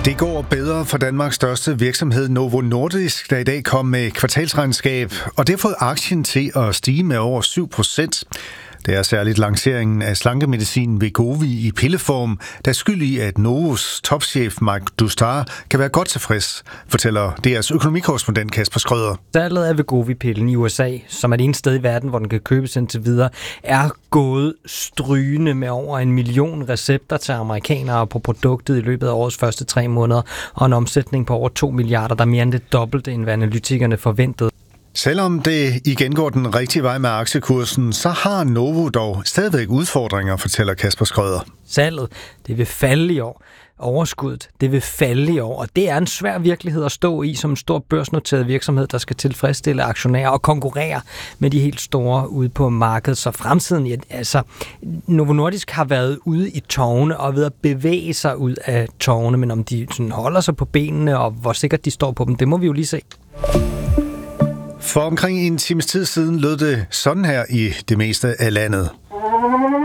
Det går bedre for Danmarks største virksomhed Novo Nordisk, der i dag kom med kvartalsregnskab, og det har fået aktien til at stige med over 7%. Det er særligt lanceringen af slankemedicinen Wegovy i pilleform, der er skyld i, at Novos topchef Mike Doustdar kan være godt tilfreds, fortæller DR's økonomikorrespondent Kasper Schrøder. Salget af Wegovy-pillen i USA, som er det eneste sted i verden, hvor den kan købes indtil videre, er gået strygende med over 1 million recepter til amerikanere på produktet i løbet af årets første 3 måneder, og en omsætning på over 2 milliarder, der er mere end det dobbelte, end hvad analytikerne forventede. Selvom det igen går den rigtige vej med aktiekursen, så har Novo dog stadigvæk udfordringer, fortæller Kasper Schrøder. Salget, det vil falde i år. Overskuddet, det vil falde i år, og det er en svær virkelighed at stå i som en stor børsnoteret virksomhed, der skal tilfredsstille aktionærer og konkurrere med de helt store ude på markedet. Så fremtiden, Novo Nordisk har været ude i tårne og ved at bevæge sig ud af tårne, men om de sådan holder sig på benene, og hvor sikkert de står på dem, det må vi jo lige se. For omkring en times tid siden lød det sådan her i det meste af landet.